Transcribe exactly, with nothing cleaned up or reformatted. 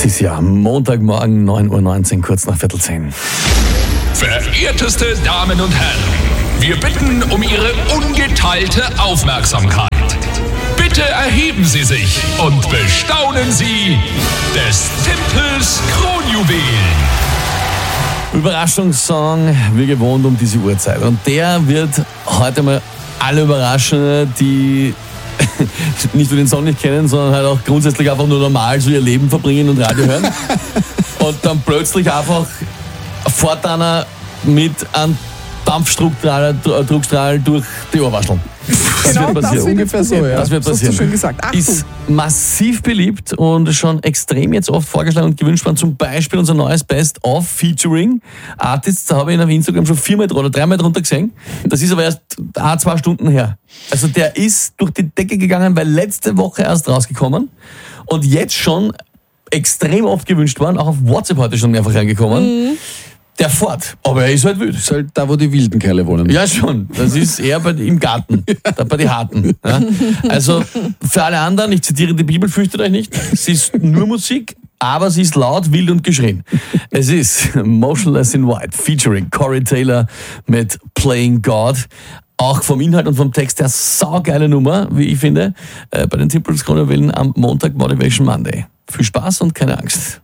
Es ist ja Montagmorgen, neun Uhr neunzehn, kurz nach Viertel zehn. Verehrteste Damen und Herren, wir bitten um Ihre ungeteilte Aufmerksamkeit. Bitte erheben Sie sich und bestaunen Sie des Tempels Kronjuwelen. Überraschungssong, wie gewohnt um diese Uhrzeit. Und der wird heute mal alle überraschen, die nicht nur den Song nicht kennen, sondern halt auch grundsätzlich einfach nur normal so ihr Leben verbringen und Radio hören. Und dann plötzlich einfach fährt einer mit einem Dampfdruckstrahl Druckstrahl durch die Ohrwascheln. Das Genau, wird das passieren. ungefähr so, ja. Das wird Das hast du passieren. schön gesagt. Achtung. Ist massiv beliebt und schon extrem jetzt oft vorgeschlagen und gewünscht worden. Zum Beispiel unser neues Best-of Featuring Artists. Da habe ich ihn auf Instagram schon viermal oder dreimal drunter gesehen. Das ist aber erst ein, zwei Stunden her. Also der ist durch die Decke gegangen, weil letzte Woche erst rausgekommen und jetzt schon extrem oft gewünscht worden. Auch auf WhatsApp heute schon mehrfach reingekommen. Mhm. Der fährt, aber er ist halt wild. Das ist halt da, wo die wilden Kerle wohnen. Ja, schon. Das ist eher bei, im Garten, da bei den Harten. Ja. Also für alle anderen, ich zitiere die Bibel, fürchtet euch nicht. Es ist nur Musik, aber sie ist laut, wild und geschrien. Es ist Motionless in White, featuring Corey Taylor mit Playing God. Auch vom Inhalt und vom Text her saugeile Nummer, wie ich finde, bei den Tempels Kronjuwelen am Montag Motivation Monday. Viel Spaß und keine Angst.